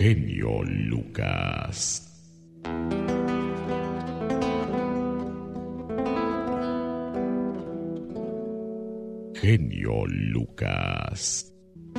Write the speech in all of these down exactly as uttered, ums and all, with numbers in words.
genio Lucas. Genio Lucas.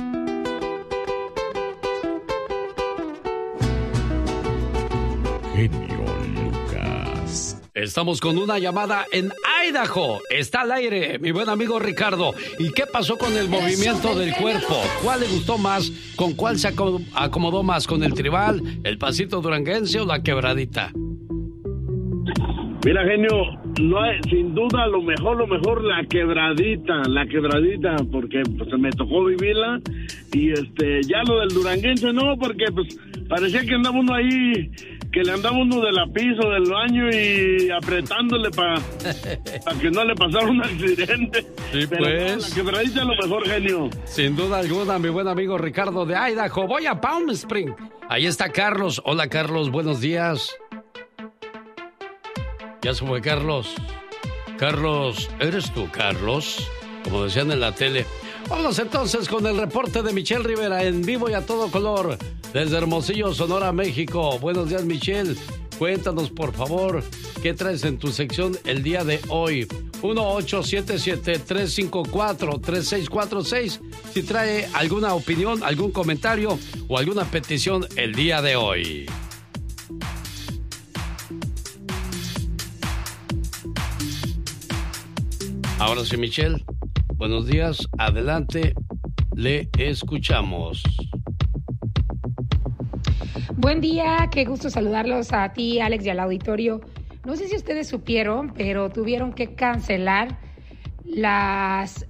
Genio Lucas. Estamos con una llamada en Idaho. Está al aire, mi buen amigo Ricardo. ¿Y qué pasó con el movimiento del cuerpo? ¿Cuál le gustó más? ¿Con cuál se acomodó más? ¿Con el tribal, el pasito duranguense o la quebradita? Mira, genio, no hay, sin duda lo mejor, lo mejor la quebradita, la quebradita, porque pues me tocó vivirla y este ya lo del duranguense no, porque pues parecía que andaba uno ahí, que le andaba uno de la piso del baño y apretándole para pa que no le pasara un accidente. Sí, pero pues. No, la quebradita es lo mejor, genio. Sin duda alguna, mi buen amigo Ricardo de Idaho. Voy a Palm Springs. Ahí está Carlos. Hola, Carlos, buenos días. Ya se fue Carlos. Carlos, ¿eres tú, Carlos? Como decían en la tele. Vamos entonces con el reporte de Michelle Rivera en vivo y a todo color desde Hermosillo, Sonora, México. Buenos días, Michelle. Cuéntanos, por favor, ¿qué traes en tu sección el día de hoy? uno ocho siete siete, tres cinco cuatro, tres seis cuatro seis. Si trae alguna opinión, algún comentario o alguna petición el día de hoy. Ahora sí, Michelle, buenos días, adelante, le escuchamos. Buen día, qué gusto saludarlos a ti, Alex, y al auditorio. No sé si ustedes supieron, pero tuvieron que cancelar las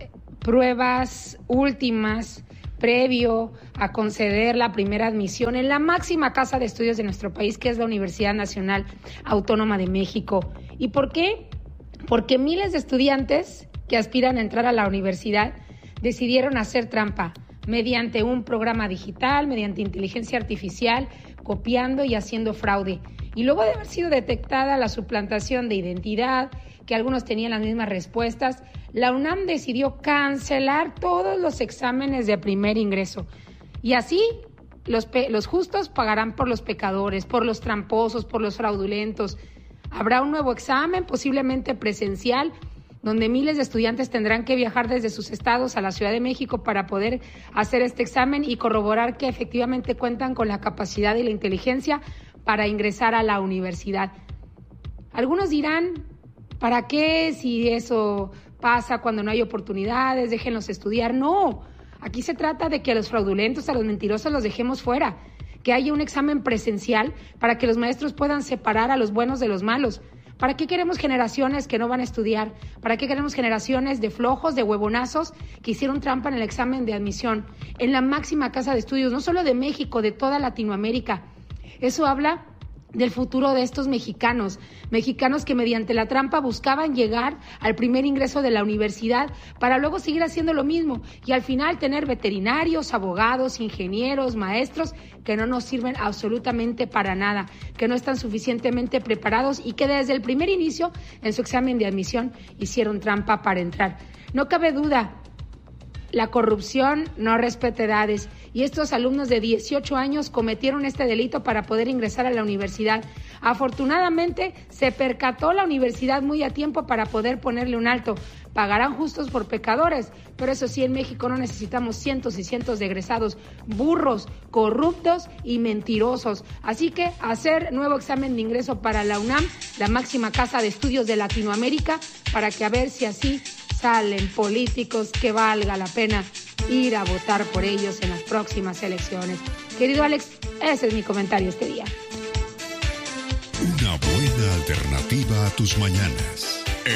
pruebas últimas previo a conceder la primera admisión en la máxima casa de estudios de nuestro país, que es la Universidad Nacional Autónoma de México. ¿Y por qué? Porque miles de estudiantes que aspiran a entrar a la universidad decidieron hacer trampa mediante un programa digital, mediante inteligencia artificial, copiando y haciendo fraude. Y luego de haber sido detectada la suplantación de identidad, que algunos tenían las mismas respuestas, la UNAM decidió cancelar todos los exámenes de primer ingreso. Y así los, pe- los justos pagarán por los pecadores, por los tramposos, por los fraudulentos. Habrá un nuevo examen, posiblemente presencial, donde miles de estudiantes tendrán que viajar desde sus estados a la Ciudad de México para poder hacer este examen y corroborar que efectivamente cuentan con la capacidad y la inteligencia para ingresar a la universidad. Algunos dirán, ¿para qué si eso pasa cuando no hay oportunidades? Déjenlos estudiar. No, aquí se trata de que a los fraudulentos, a los mentirosos los dejemos fuera. Que haya un examen presencial para que los maestros puedan separar a los buenos de los malos. ¿Para qué queremos generaciones que no van a estudiar? ¿Para qué queremos generaciones de flojos, de huevonazos que hicieron trampa en el examen de admisión? En la máxima casa de estudios, no solo de México, de toda Latinoamérica. Eso habla del futuro de estos mexicanos, mexicanos que mediante la trampa buscaban llegar al primer ingreso de la universidad para luego seguir haciendo lo mismo y al final tener veterinarios, abogados, ingenieros, maestros que no nos sirven absolutamente para nada, que no están suficientemente preparados y que desde el primer inicio en su examen de admisión hicieron trampa para entrar. No cabe duda, la corrupción no respeta edades y estos alumnos de dieciocho años cometieron este delito para poder ingresar a la universidad. Afortunadamente, se percató la universidad muy a tiempo para poder ponerle un alto. Pagarán justos por pecadores, pero eso sí, en México no necesitamos cientos y cientos de egresados burros, corruptos y mentirosos. Así que hacer nuevo examen de ingreso para la UNAM, la máxima casa de estudios de Latinoamérica, para que a ver si así salen políticos que valga la pena ir a votar por ellos en las próximas elecciones. Querido Alex, ese es mi comentario este día. Una buena alternativa a tus mañanas.